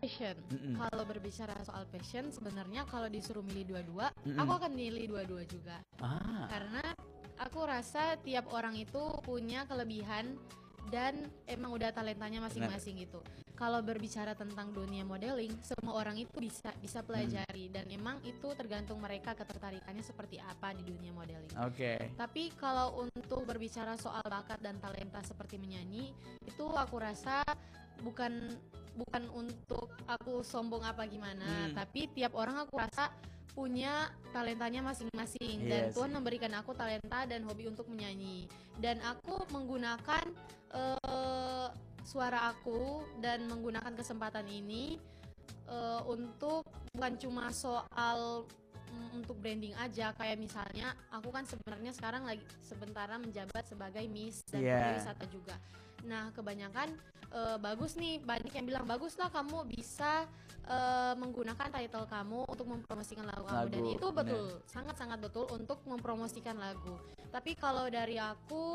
passion. Kalau berbicara soal passion, sebenarnya kalau disuruh milih dua-dua, aku akan milih dua-dua juga. Karena aku rasa tiap orang itu punya kelebihan dan emang udah talentanya masing-masing gitu. Kalau berbicara tentang dunia modeling, semua orang itu bisa pelajari dan emang itu tergantung mereka ketertarikannya seperti apa di dunia modeling. Tapi kalau untuk berbicara soal bakat dan talenta seperti menyanyi, itu aku rasa bukan untuk aku sombong apa gimana, tapi tiap orang aku rasa punya talentanya masing-masing dan Tuhan memberikan aku talenta dan hobi untuk menyanyi, dan aku menggunakan suara aku dan menggunakan kesempatan ini untuk bukan cuma soal untuk branding aja. Kayak misalnya aku kan sebenarnya sekarang lagi sementara menjabat sebagai Miss dan pariwisata juga. Nah kebanyakan bagus nih, banyak yang bilang bagus lah kamu bisa menggunakan title kamu untuk mempromosikan lagu kamu, dan itu betul, sangat-sangat betul untuk mempromosikan lagu. Tapi kalau dari aku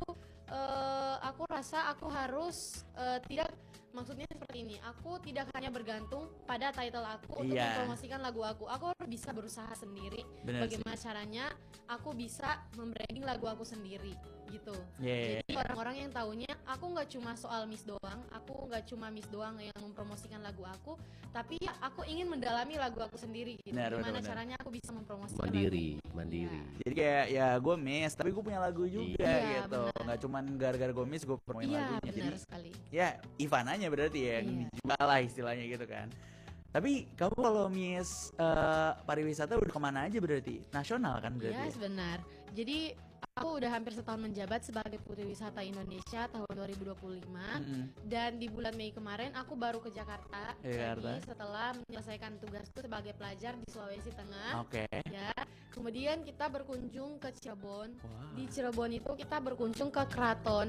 rasa aku harus tidak, maksudnya seperti ini, aku tidak hanya bergantung pada title aku untuk mempromosikan lagu aku harus bisa berusaha sendiri. Bagaimana caranya aku bisa membranding lagu aku sendiri gitu. Jadi orang-orang yang taunya aku nggak cuma soal Miss doang, aku nggak cuma Miss doang yang mempromosikan lagu aku, tapi aku ingin mendalami lagu aku sendiri gitu. Gimana caranya aku bisa mempromosikan mandiri. Jadi kayak ya gue Miss tapi gue punya lagu juga gitu, nggak cuma gara-gara gue Miss gue promoin lagunya. Benar sekali. Ya Ivananya berarti ya dijual lah istilahnya gitu kan. Tapi kamu kalau Miss pariwisata udah kemana aja berarti? Nasional kan berarti? Benar. Jadi aku udah hampir setahun menjabat sebagai Putri Wisata Indonesia tahun 2025 dan di bulan Mei kemarin aku baru ke Jakarta lagi setelah menyelesaikan tugasku sebagai pelajar di Sulawesi Tengah. Ya, kemudian kita berkunjung ke Cirebon. Di Cirebon itu kita berkunjung ke keraton.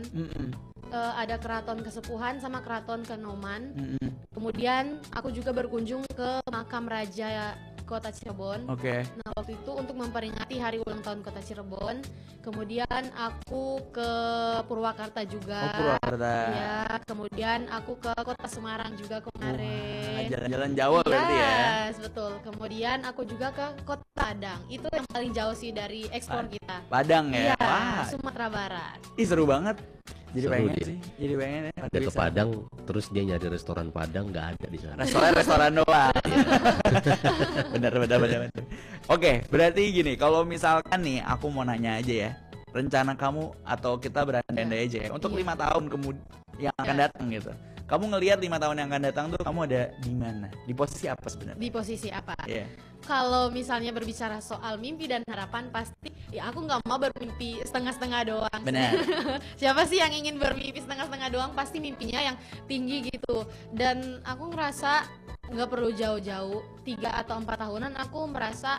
Ada keraton Kesepuhan sama keraton Kanoman. Kemudian aku juga berkunjung ke makam raja Kota Cirebon. Nah waktu itu untuk memperingati hari ulang tahun Kota Cirebon. Kemudian aku ke Purwakarta juga. Ya, kemudian aku ke Kota Semarang juga kemarin. Jalan-jalan jauh berarti ya. Betul. Kemudian aku juga ke Kota Padang. Itu yang paling jauh sih dari ekspor kita. Padang ya? Sumatera Barat. Ih seru banget. Jadi seru pengen dia. sih. Jadi pengen ya. Dia ke Padang, terus dia nyari restoran Padang, nggak ada di sana. Restoran doang. Bener. Oke, berarti gini, kalau misalkan nih aku mau nanya aja ya, rencana kamu atau kita berandai-andai aja ya, untuk 5 tahun kemudian yang akan datang gitu. Kamu ngelihat 5 tahun yang akan datang tuh kamu ada di mana? Di posisi apa sebenarnya? Di posisi apa? Kalau misalnya berbicara soal mimpi dan harapan, pasti ya aku nggak mau bermimpi setengah-setengah doang. Benar. Siapa sih yang ingin bermimpi setengah-setengah doang? Pasti mimpinya yang tinggi gitu. Dan aku ngerasa nggak perlu jauh-jauh, 3 atau 4 tahunan aku merasa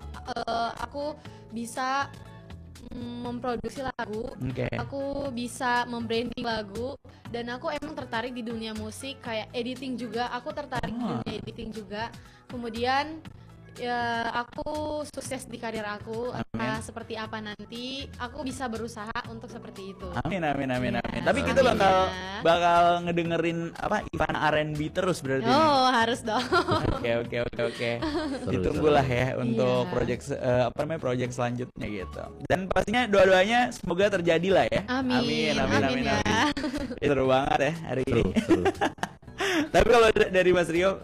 aku bisa memproduksi lagu, aku bisa membranding lagu, dan aku emang tertarik di dunia musik, kayak editing juga, aku tertarik di dunia editing juga. Kemudian ya aku sukses di karir aku, entah seperti apa nanti, aku bisa berusaha untuk seperti itu. Amin. Tapi kita bakal ngedengerin apa Ivana R&B terus berarti. Harus dong. Oke. Ditunggulah ya untuk project selanjutnya gitu. Dan pastinya doa-doanya semoga terjadi lah ya. Amin. Seru banget ya hari ini. Tapi kalau dari Mas Rio,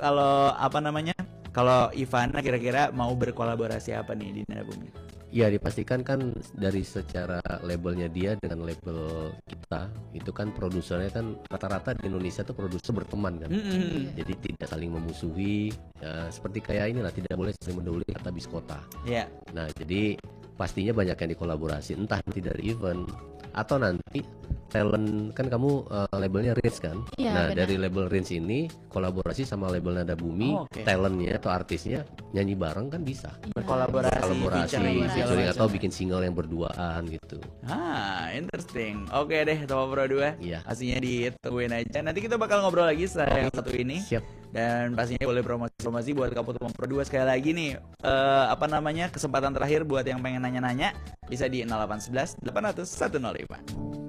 kalau Ivana kira-kira mau berkolaborasi apa nih di Nada Bumi? Ya dipastikan kan dari secara labelnya dia dengan label kita itu kan produsernya kan rata-rata di Indonesia tuh produser berteman kan. Jadi tidak saling memusuhi ya, seperti kayak inilah, tidak boleh saling mendahului kata biskota. Nah jadi pastinya banyak yang dikolaborasi, entah nanti dari event atau nanti talent, kan kamu labelnya Rins kan? Nah benar. Dari label Rins ini kolaborasi sama label Nada Bumi, talentnya atau artisnya nyanyi bareng kan bisa. Berkolaborasi, featuring atau bikin single yang berduaan gitu. Interesting. Oke deh, Topo Pro 2. Pastinya ditungguin aja. Nanti kita bakal ngobrol lagi setelah yang satu ini. Siap. Dan pastinya boleh promosi buat Kamu Topo Pro 2 sekali lagi nih. Kesempatan terakhir buat yang pengen nanya-nanya bisa di 0811 800 105.